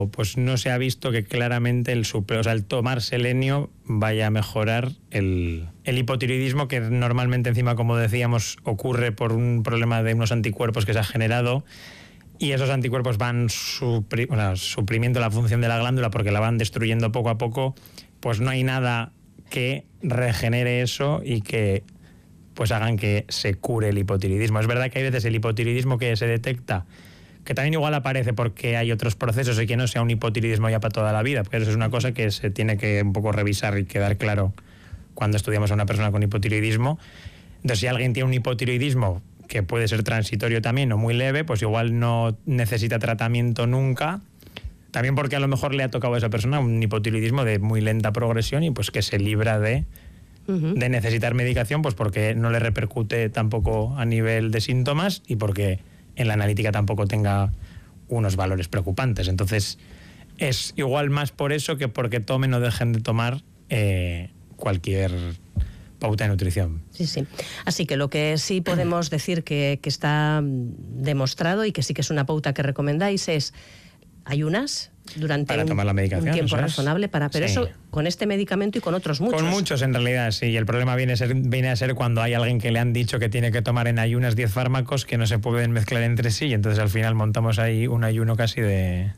pues no se ha visto que claramente el tomar selenio vaya a mejorar el hipotiroidismo, que normalmente encima, como decíamos, ocurre por un problema de unos anticuerpos que se ha generado, y esos anticuerpos van suprimiendo la función de la glándula porque la van destruyendo poco a poco. Pues no hay nada que regenere eso y que pues hagan que se cure el hipotiroidismo. Es verdad que hay veces el hipotiroidismo que se detecta, que también igual aparece porque hay otros procesos y que no sea un hipotiroidismo ya para toda la vida, porque eso es una cosa que se tiene que un poco revisar y quedar claro cuando estudiamos a una persona con hipotiroidismo. Entonces, si alguien tiene un hipotiroidismo que puede ser transitorio también o muy leve, pues igual no necesita tratamiento nunca, también porque a lo mejor le ha tocado a esa persona un hipotiroidismo de muy lenta progresión y pues que se libra de necesitar medicación, pues porque no le repercute tampoco a nivel de síntomas y porque en la analítica tampoco tenga unos valores preocupantes. Entonces, es igual más por eso que porque tomen o dejen de tomar cualquier pauta de nutrición. Sí, sí. Así que lo que sí podemos decir que está demostrado y que sí que es una pauta que recomendáis es ayunas durante para tomar la medicación, un tiempo razonable, pero sí, eso con este medicamento y con otros muchos. Con muchos en realidad, sí. Y el problema viene a ser cuando hay alguien que le han dicho que tiene que tomar en ayunas 10 fármacos que no se pueden mezclar entre sí, y entonces al final montamos ahí un ayuno casi de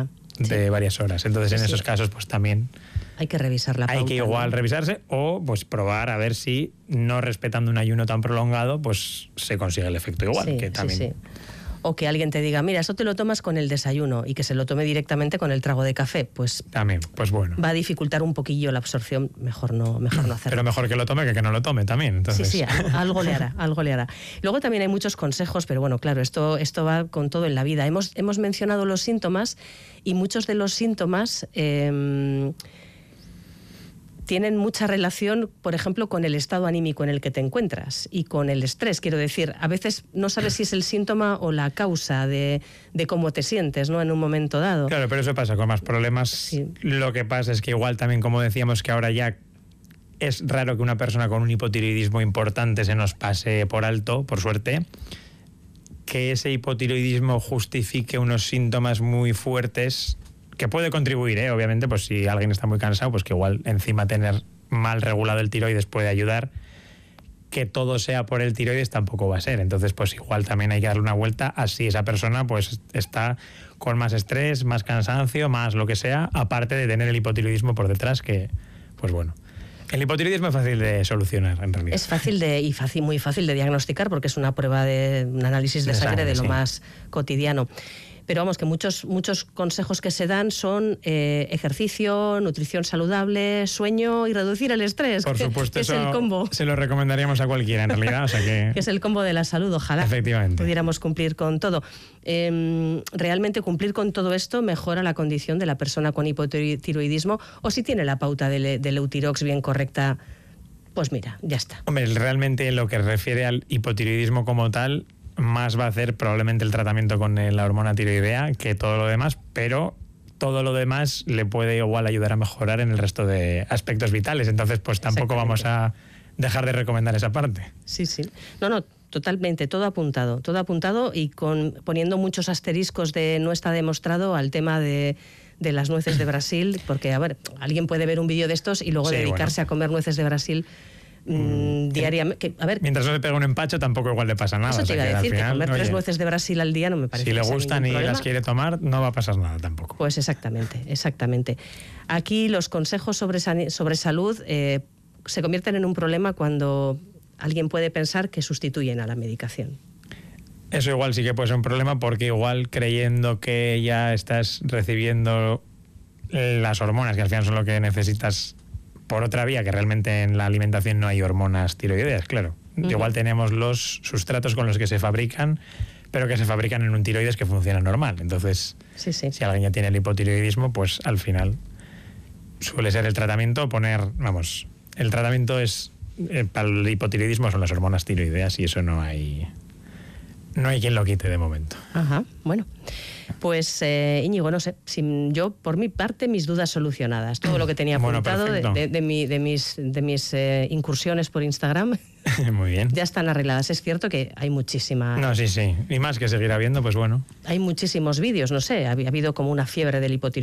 varias horas. Entonces en esos casos pues también hay que revisar la pauta. Hay que igual revisarse o pues probar a ver si no respetando un ayuno tan prolongado pues se consigue el efecto igual. Sí, que también... sí. O que alguien te diga, mira, eso te lo tomas con el desayuno y que se lo tome directamente con el trago de café, pues también, pues bueno. Va a dificultar un poquillo la absorción, mejor no hacerlo. Pero mejor que lo tome que no lo tome también. Entonces. Sí, algo le hará. Luego también hay muchos consejos, pero bueno, claro, esto va con todo en la vida. Hemos mencionado los síntomas y muchos de los síntomas tienen mucha relación, por ejemplo, con el estado anímico en el que te encuentras y con el estrés. Quiero decir, a veces no sabes si es el síntoma o la causa de cómo te sientes, ¿no?, en un momento dado. Claro, pero eso pasa con más problemas. Sí. Lo que pasa es que igual también, como decíamos, que ahora ya es raro que una persona con un hipotiroidismo importante se nos pase por alto, por suerte, que ese hipotiroidismo justifique unos síntomas muy fuertes, que puede contribuir, obviamente, pues si alguien está muy cansado, pues que igual encima tener mal regulado el tiroides puede ayudar. Que todo sea por el tiroides tampoco va a ser. Entonces, pues igual también hay que darle una vuelta a si esa persona pues está con más estrés, más cansancio, más lo que sea, aparte de tener el hipotiroidismo por detrás, que, pues bueno. El hipotiroidismo es fácil de solucionar, en realidad. Es fácil muy fácil de diagnosticar porque es una prueba un análisis de sangre de lo más cotidiano. Pero vamos, que muchos consejos que se dan son ejercicio, nutrición saludable, sueño y reducir el estrés. Por supuesto, que es el combo. Se lo recomendaríamos a cualquiera, en realidad. O sea que es el combo de la salud, ojalá pudiéramos cumplir con todo. Realmente cumplir con todo esto mejora la condición de la persona con hipotiroidismo, o si tiene la pauta del Eutirox bien correcta, pues mira, ya está. Hombre, realmente en lo que refiere al hipotiroidismo como tal, más va a hacer probablemente el tratamiento con la hormona tiroidea que todo lo demás, pero todo lo demás le puede igual ayudar a mejorar en el resto de aspectos vitales. Entonces, pues tampoco vamos a dejar de recomendar esa parte. Sí. No, totalmente, todo apuntado y poniendo muchos asteriscos de no está demostrado al tema de las nueces de Brasil, porque, a ver, alguien puede ver un vídeo de estos y luego dedicarse a comer nueces de Brasil diariamente. A ver, mientras no le pega un empacho tampoco igual le pasa nada. Eso te iba a decir, que comer 3 nueces de Brasil al día no me parece. Si le gustan y las quiere tomar, no va a pasar nada tampoco. Pues exactamente. Aquí los consejos sobre salud se convierten en un problema cuando alguien puede pensar que sustituyen a la medicación. Eso igual sí que puede ser un problema, porque igual creyendo que ya estás recibiendo las hormonas, que al final son lo que necesitas por otra vía, que realmente en la alimentación no hay hormonas tiroideas, claro. Igual tenemos los sustratos con los que se fabrican, pero que se fabrican en un tiroides que funciona normal. Entonces, si alguien ya tiene el hipotiroidismo, pues al final suele ser el tratamiento el tratamiento es para el hipotiroidismo son las hormonas tiroideas, y eso no hay No hay quien lo quite de momento. Ajá, bueno. Pues Íñigo, no sé, yo por mi parte mis dudas solucionadas. Todo lo que tenía apuntado de mis incursiones por Instagram muy bien. Ya están arregladas. Es cierto que hay muchísima... No, sí. Y más que seguir habiendo, pues bueno. Hay muchísimos vídeos, no sé, ha habido como una fiebre del hipotiroidismo